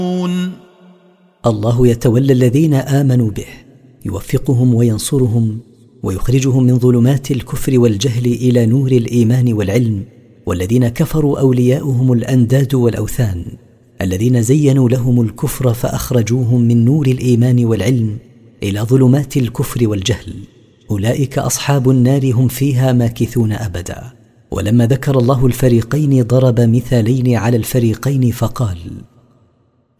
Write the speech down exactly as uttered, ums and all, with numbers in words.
الله يتولى الذين آمنوا به، يوفقهم وينصرهم ويخرجهم من ظلمات الكفر والجهل إلى نور الإيمان والعلم. والذين كفروا أولياؤهم الأنداد والأوثان، الذين زينوا لهم الكفر فأخرجوهم من نور الإيمان والعلم إلى ظلمات الكفر والجهل. أولئك أصحاب النار هم فيها ماكثون أبدا. ولما ذكر الله الفريقين ضرب مثالين على الفريقين فقال: